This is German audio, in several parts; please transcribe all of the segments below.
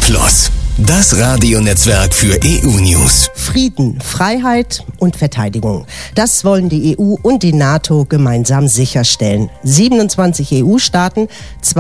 Plus, das Radionetzwerk für EU-News. Frieden, Freiheit und Verteidigung. Das wollen die EU und die NATO gemeinsam sicherstellen. 27 EU-Staaten,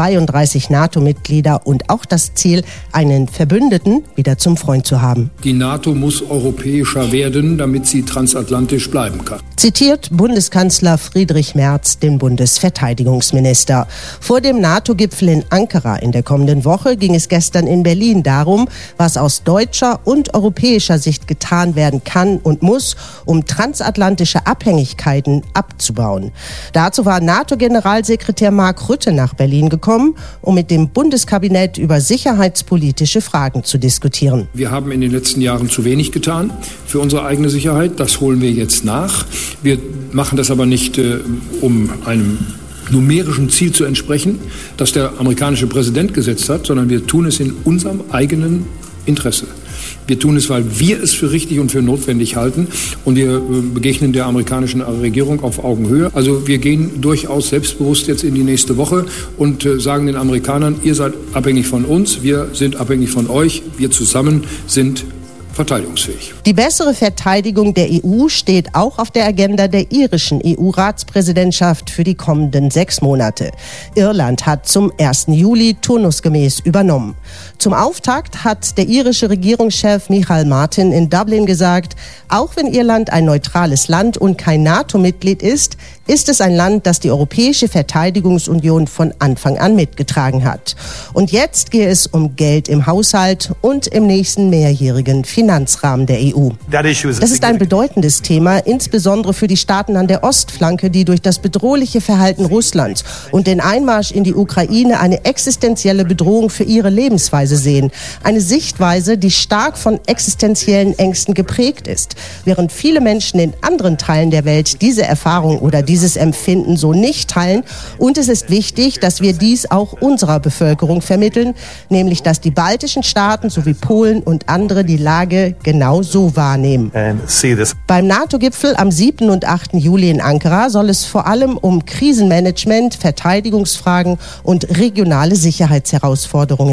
32 NATO-Mitglieder und auch das Ziel, einen Verbündeten wieder zum Freund zu haben. Die NATO muss europäischer werden, damit sie transatlantisch bleiben kann. Zitiert Bundeskanzler Friedrich Merz den Bundesverteidigungsminister. Vor dem NATO-Gipfel in Ankara in der kommenden Woche ging es gestern in Berlin darum, was aus deutscher und europäischer Sicht getan werden kann und muss, um transatlantische Abhängigkeiten abzubauen. Dazu war NATO-Generalsekretär Mark Rutte nach Berlin gekommen, um mit dem Bundeskabinett über sicherheitspolitische Fragen zu diskutieren. Wir haben in den letzten Jahren zu wenig getan für unsere eigene Sicherheit. Das holen wir jetzt nach. Wir machen das aber nicht, um einem numerischen Ziel zu entsprechen, das der amerikanische Präsident gesetzt hat, sondern wir tun es in unserem eigenen Interesse. Wir tun es, weil wir es für richtig und für notwendig halten und wir begegnen der amerikanischen Regierung auf Augenhöhe. Also wir gehen durchaus selbstbewusst jetzt in die nächste Woche und sagen den Amerikanern, ihr seid abhängig von uns, wir sind abhängig von euch, wir zusammen sind verteidigungsfähig. Die bessere Verteidigung der EU steht auch auf der Agenda der irischen EU-Ratspräsidentschaft für die kommenden 6 Monate. Irland hat zum 1. Juli turnusgemäß übernommen. Zum Auftakt hat der irische Regierungschef Michael Martin in Dublin gesagt, auch wenn Irland ein neutrales Land und kein NATO-Mitglied ist, ist es ein Land, das die Europäische Verteidigungsunion von Anfang an mitgetragen hat. Und jetzt gehe es um Geld im Haushalt und im nächsten mehrjährigen Finanzrahmen der EU. Das ist ein bedeutendes Thema, insbesondere für die Staaten an der Ostflanke, die durch das bedrohliche Verhalten Russlands und den Einmarsch in die Ukraine eine existenzielle Bedrohung für ihre Lebensweise sehen. Eine Sichtweise, die stark von existenziellen Ängsten geprägt ist. Während viele Menschen in anderen Teilen der Welt diese Erfahrung oder dieses Empfinden so nicht teilen. Und es ist wichtig, dass wir dies auch unserer Bevölkerung vermitteln, nämlich dass die baltischen Staaten sowie Polen und andere die Lage genau so wahrnehmen. Beim NATO-Gipfel am 7. und 8. Juli in Ankara soll es vor allem um Krisenmanagement, Verteidigungsfragen und regionale Sicherheitsherausforderungen